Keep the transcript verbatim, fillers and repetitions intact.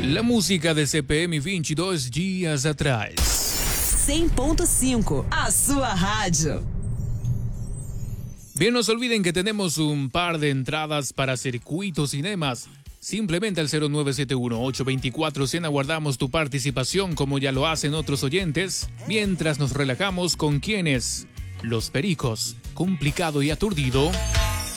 La música de C P M vinte e dois dias atrás. cem ponto cinco, a sua rádio. Bien, no se olviden que tenemos un par de entradas para Circuito Cinemas. Simplemente al cero nueve siete uno, ocho dos cuatro, cien aguardamos tu participación como ya lo hacen otros oyentes, mientras nos relajamos con quienes, los Pericos, Complicado y Aturdido.